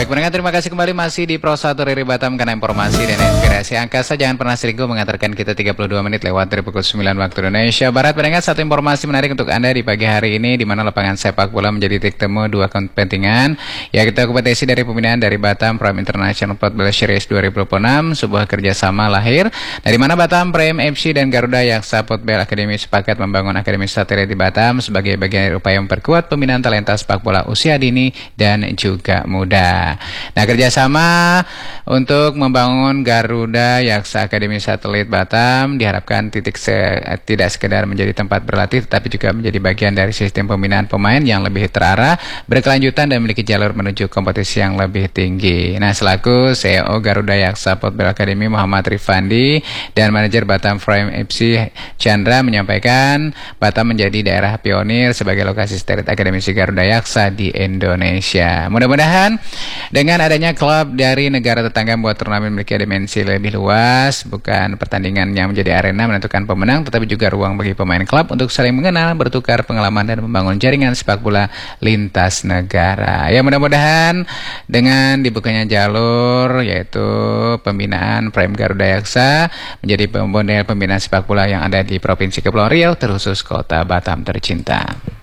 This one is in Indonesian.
Baik pendengar, terima kasih kembali masih di Pro 1 Riri Batam karena informasi dan inspirasi angkasa. Jangan pernah selingkuh mengantarkan kita 32 menit lewat dari pukul 9 waktu Indonesia Barat. Pendengar, satu informasi menarik untuk Anda di pagi hari ini, di mana lapangan sepak bola menjadi titik temu dua kepentingan. Ya, kita kompetisi dari pembinaan dari Batam Prime International Football Series 2026, sebuah kerjasama lahir dari mana Batam Prime FC dan Garuda Yaksa Football Academy sepakat membangun akademi satelit di Batam sebagai bagian dari upaya memperkuat pembinaan talenta sepak bola usia dini dan juga muda. Nah, kerjasama untuk membangun Garuda Yaksa Akademi Satelit Batam diharapkan tidak sekedar menjadi tempat berlatih, tetapi juga menjadi bagian dari sistem pembinaan pemain yang lebih terarah, berkelanjutan dan memiliki jalur menuju kompetisi yang lebih tinggi. Nah, selaku CEO Garuda Yaksa Football Academy Muhammad Rifandi dan manajer Batam Prime FC Chandra menyampaikan Batam menjadi daerah pionir sebagai lokasi satelit akademisi Garuda Yaksa di Indonesia. Mudah-mudahan dengan adanya klub dari negara tetangga membuat turnamen memiliki dimensi lebih luas, bukan pertandingan yang menjadi arena menentukan pemenang, tetapi juga ruang bagi pemain klub untuk saling mengenal, bertukar pengalaman dan membangun jaringan sepak bola lintas negara. Ya, mudah-mudahan dengan dibukanya jalur yaitu pembinaan Prime Garuda Yaksa menjadi model pembinaan sepak bola yang ada di Provinsi Kepulauan Riau, terkhusus Kota Batam tercinta.